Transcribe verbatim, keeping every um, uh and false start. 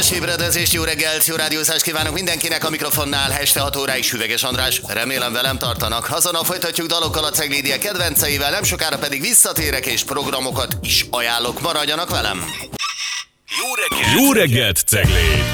Kellemes ébredezést, jó reggelt, jó rádiózást kívánok mindenkinek, a mikrofonnál este hat óráig Hüveges András. Remélem velem tartanak. Azonnal folytatjuk dalokkal a Ceglédia kedvenceivel, nem sokára pedig visszatérek és programokat is ajánlok. Maradjanak velem! Jó reggelt, Jó reggelt Cegléd!